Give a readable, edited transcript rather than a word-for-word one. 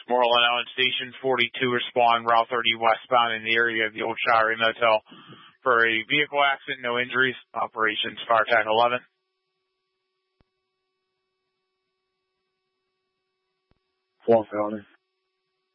Moreland Island Station 42, respond Route 30 westbound in the area of the Old Shire Motel for a vehicle accident, no injuries. Operations Fire Attack 11. 4 Felony.